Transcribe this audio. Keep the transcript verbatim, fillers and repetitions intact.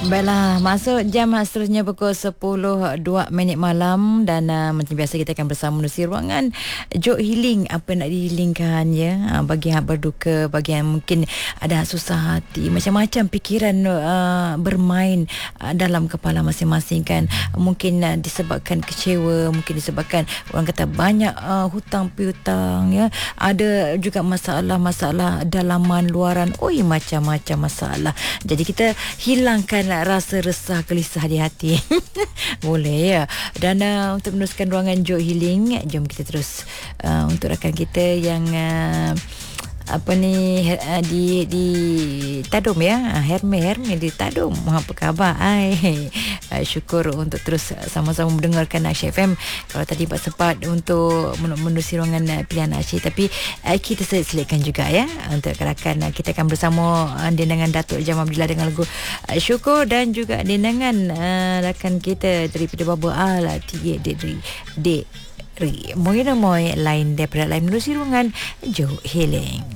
Baiklah, masuk jam seterusnya pukul sepuluh dua minit malam dan uh, macam biasa kita akan bersama menerusi ruangan Jok Healing. Apa nak dihilingkan ya, uh, bagi yang berduka, bagi yang mungkin ada susah hati, macam-macam pikiran uh, bermain uh, dalam kepala masing-masing kan. Mungkin uh, disebabkan kecewa, mungkin disebabkan orang kata banyak uh, hutang piutang ya. Ada juga masalah-masalah dalaman luaran, oi macam-macam masalah. Jadi kita hilangkan rasa resah gelisah di hati. Boleh ya. Dan uh, untuk meneruskan ruangan Jok Healing, jom kita terus uh, untuk rakan kita yang uh, apa ni uh, di di Tadum ya, Herme Herme di Tadum. Apa khabar? Ai, uh, syukur untuk terus sama-sama mendengarkan Asyik F M. Kalau tadi tak sempat untuk menerusi ruangan uh, pilihan Asyik, tapi uh, kita selitkan juga ya untuk rakan uh, kita akan bersama uh, dengan Datuk Jam Abdillah dengan lagu uh, Syukur, dan juga dengan uh, rakan kita daripada Baba Al Tiye Dedri De Ri Moy Moy lain daripada lain menerusi ruangan Jok Healing.